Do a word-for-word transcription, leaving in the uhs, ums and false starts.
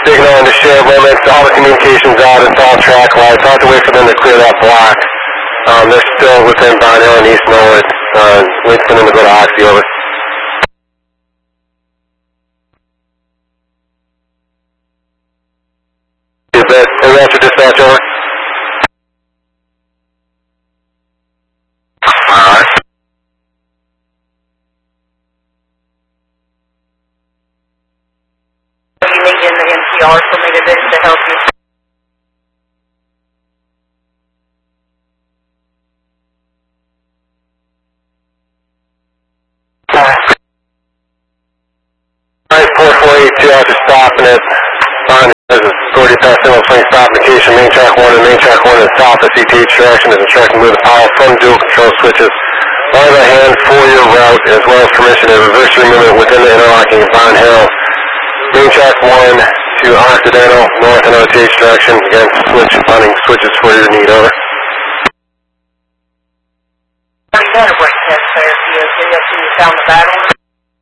signal into share limits, all the communications out, it's all track lights. I'll have to wait for them to clear that block. Um, they're still within Vine Hill and East Norwood. Uh, wait for them to go to Oxy, over. Is that, is that your dispatch, over? Alright. You need in the N P R for me to do to help you. Alright, four four eight two, after stopping it. Fine, there's a authority past single swing stop indication, main track one and main track one is south of C T H direction. There's a track to move the power from dual control switches by the hand for your route, as well as permission to reverse your movement within the interlocking Vine Hill. Main track one to Occidental, north and O T H direction. Again, switch, running switches for your need, over. Already done a brake test there, C O C. I see you found the battery.